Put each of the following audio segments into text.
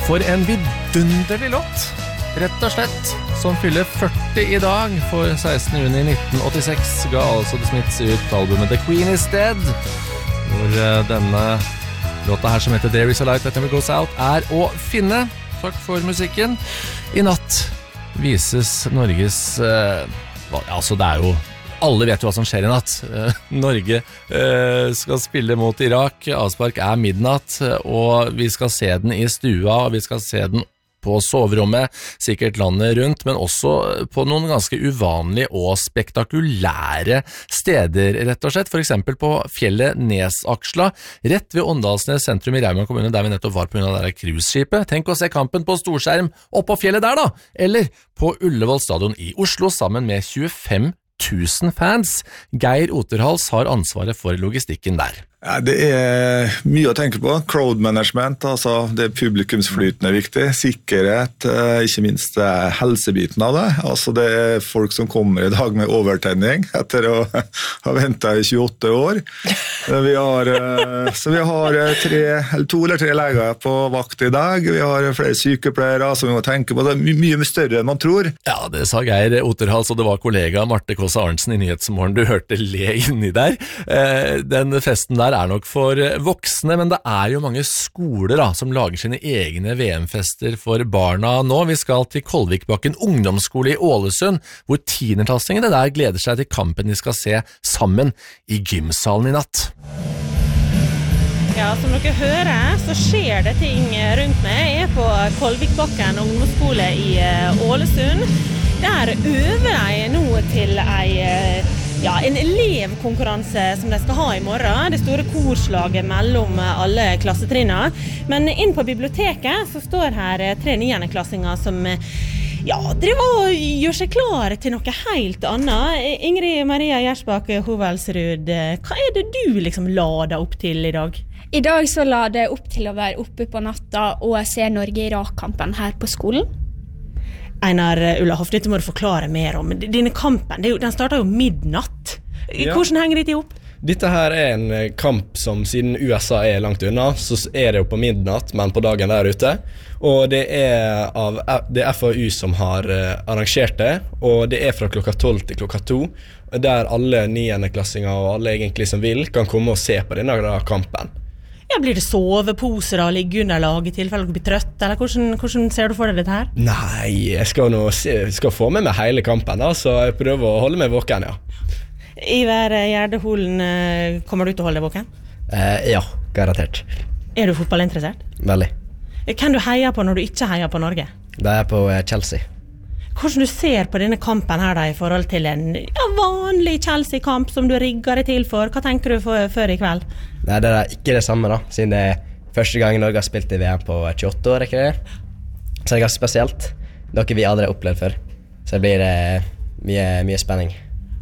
For en vidunderlig låt, rett og slett, som fyller 40 I dag. For 16. juni 1986 ga altså The Smiths ut albumet The Queen Is Dead, hvor denne låta her som heter There Is A Light That Never Goes Out å finne. Takk for musikken. I natt vises Norges altså det jo alle vet jo hva som skjer I natt. Norge skal spille mot Irak. Avspark midnatt, og vi skal se den I stua, og vi skal se den på soverommet, sikkert landet rundt, men også på noen ganske uvanlige og spektakulære steder, rett og slett. For eksempel på fjellet Nesaksla, rett ved Åndalsnes sentrum I Rauma kommune, der vi nettopp var på grunn av det cruiseskipet. Tenk å se kampen på storskjerm oppå fjellet der da, eller på Ullevål stadion I Oslo, sammen med 25 000 fans. Geir Oterhals har ansvaret for logistikken der. Ja, det mye å tenke på. Crowd management, altså det publikumsflyten viktig. Sikkerhet, ikke minst helsebiten av det. Altså det folk som kommer I dag med overtenning etter å ha ventet I 28 år. Vi har 2 eller 3 leger på vakt I dag. Vi har flere sykepleiere som vi må tenke på. Det mye større enn man tror. Ja, det sa Geir Oterhals, og det var kollega Marte Kåse Arntzen I Nyhetsmorgen. Du hørte le inni der. Den festen der nok for voksne, men det jo mange skoler da, som lager sine egne VM-fester for barna nå. Vi skal til Kolvikbakken ungdomsskole I Ålesund, hvor 10-klassingene der gleder seg til kampen de skal se sammen I gymsalen I natt. Ja, som dere hører, så skjer det ting rundt meg. Jeg på Kolvikbakken ungdomsskole I Ålesund. Der øver jeg nå til en elevkonkurranse som de skal ha I morgen. Det store korslaget mellom alle klassetrinnene. Men inn på biblioteket så står her 3 9-klassinger som driver og gjør seg klare til noe helt annet. Ingrid Maria Gjersbak Hovelsrud, hva det du liksom lader opp til I dag? I dag så lader jeg opp til å være oppe på natta og se Norge-Irak-kampen her på skolen. Einar Ulla Hoff, dette må du forklare mer om. Denne kampen, den starter jo midnatt. Hvordan henger det opp? Dette her en kamp som siden USA langt unna, så det jo på midnatt, men på dagen der ute. Og det av det FAU som har arrangert det, og det fra klokka 12 til klokka 2, der alle 9-klassinger og alle egentlig som vil kan komme og se på denne kampen. Ja, blir det soveposer og liggeunderlag I tilfelle dere blir trøtt, eller hvordan ser du for deg dette her? Nei, jeg skal få med meg hele kampen da, så jeg prøver å holde meg våken, ja. Iver Gjerdeholen, kommer du til å holde deg våken? Ja, garantert. Du fotballinteressert? Veldig. Kan du heie på når du ikke heier på Norge? Det på Chelsea. Hvordan du ser på denne kampen her da I forhold til en vanlig Chelsea-kamp som du rigger deg til for? Hva tenker du før I kveld? Nei, det ikke det samme da, siden det første gang Norge har spilt I VM på 28 år, ikke det? Så det ganske spesielt. Noe vi aldri har opplevd før. Så det blir mye spenning.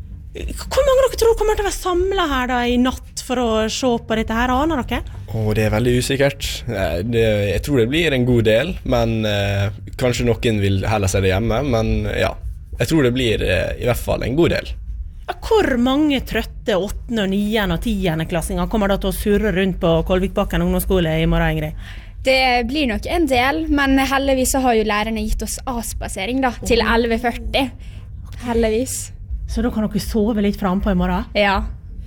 Hvor mange dere tror kommer til å være samlet her da I natt for å se på dette her? Aner dere? Det veldig usikkert. Jeg tror det blir en god del, men kanskje noen vil heller se det hjemme, men ja, jeg tror det blir I hvert fall en god del. Hvor mange trøtte 8., 9. og 10-klassinger kommer da til å surre rundt på Kolvikbakken ungdomsskole I morgen, Ingrid? Det blir nok en del, men heldigvis så har jo lærerne gitt oss avspasering da, til 11:40. Heldigvis. Så da kan dere sove litt frem på I morgen? Ja.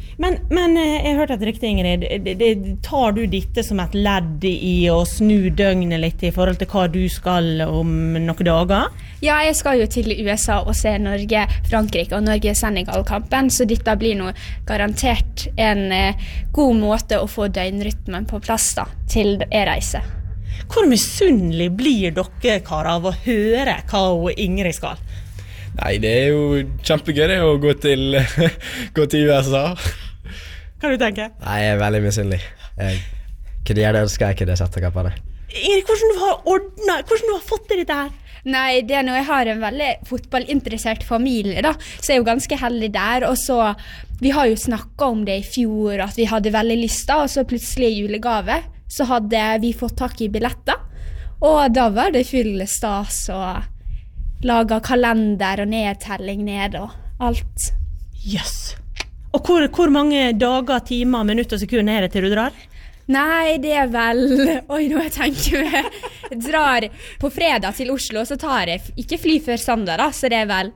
Men jeg hørte et rykte, Ingrid. Tar du dette som et ledd I å snu døgnet litt I forhold til hva du skal om noen dager? Ja, jeg skal jo til USA og se Norge-Frankrike og Norge-Senegal-kampen, så dette blir nå garantert en god måte å få døgnrytmen på plass da, til jeg reiser. Hvor misunnelig blir dere, Kara, av å høre hva Ingrid skal? Nei, det jo kjempegøy det å gå til USA. Hva du tenker? Nei, jeg veldig misunnelig. Kunne gjøre det, skal jeg kunne sette dere på det. Ingrid, hvordan du har fått til dette her? Nei, det når jeg har en veldig fotballinteressert familie da, så jeg jo ganske heldig der, og så, vi har jo snakket om det I fjor, at vi hadde veldig lyst da, og så plutselig I julegave, så hadde vi fått tak I billetter, og da var det full stas, og laget kalender og nedtelling ned, og alt. Yes. Og hvor mange dager, timer, minutter og sekunder det til du drar? Nei, det vel... Oi, nå jeg tenker meg... drar på fredag til Oslo, så tar jeg ikke fly før søndag da, så det vel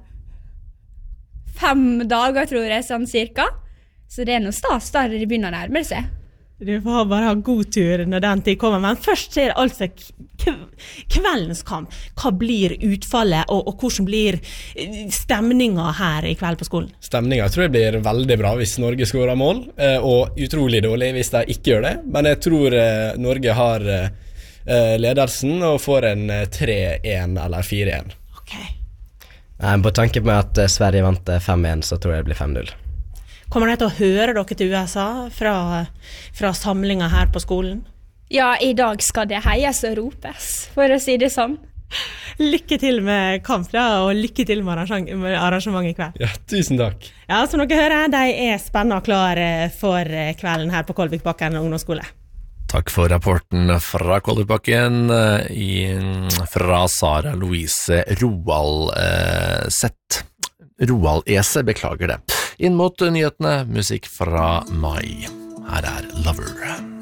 5 dager, tror jeg, sånn cirka. Så det noe stas da det begynner å nærme seg. Du får bare ha god tur når den tid kommer, men først er det altså kveldens kamp. Hva blir utfallet, og hvordan blir stemningen her I kveld på skolen? Stemningen tror jeg blir veldig bra hvis Norge skårer mål, og utrolig dårlig hvis de ikke gjør det. Men jeg tror Norge har ledelsen og får en 3-1 eller 4-1. Ok. På tanke med at Sverige vant 5-1, så tror jeg det blir 5-0. Kommer dere til å høre dere til USA fra samlinger her på skolen? Ja, I dag skal det heies og ropes, for å si det sånn. Lykke til med kamp da, og lykke til med arrangementet I kveld. Ja, tusen takk. Ja, som dere hører, de spennende og klare for kvelden her på Kolvikbakken ungdomsskole. Takk for rapporten fra Kolvikbakken fra Sara Louise Roald Ese, beklager det. Inn mot nyhetene, musikk fra Mai. Her Lover.